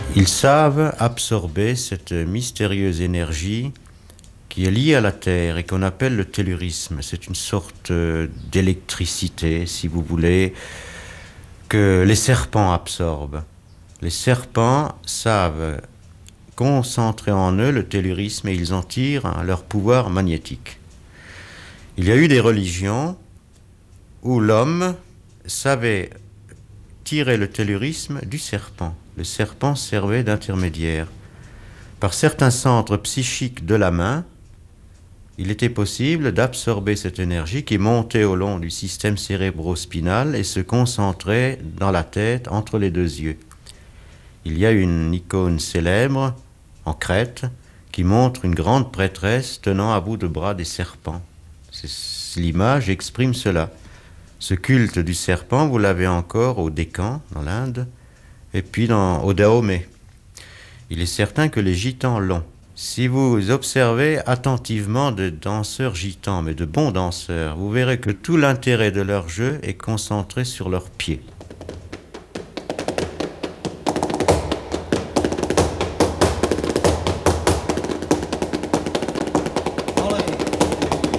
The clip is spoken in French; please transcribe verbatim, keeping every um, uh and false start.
Ils savent absorber cette mystérieuse énergie qui est liée à la Terre et qu'on appelle le tellurisme. C'est une sorte d'électricité, si vous voulez, que les serpents absorbent. Les serpents savent concentrer en eux le tellurisme et ils en tirent leur pouvoir magnétique. Il y a eu des religions où l'homme savait tirer le tellurisme du serpent. Le serpent servait d'intermédiaire. Par certains centres psychiques de la main, il était possible d'absorber cette énergie qui montait au long du système cérébro-spinal et se concentrait dans la tête entre les deux yeux. Il y a une icône célèbre en Crète qui montre une grande prêtresse tenant à bout de bras des serpents. L'image exprime cela. Ce culte du serpent, vous l'avez encore au Décan, dans l'Inde, et puis dans, au Dahomey. Il est certain que les gitans l'ont. Si vous observez attentivement de danseurs gitans, mais de bons danseurs, vous verrez que tout l'intérêt de leur jeu est concentré sur leurs pieds.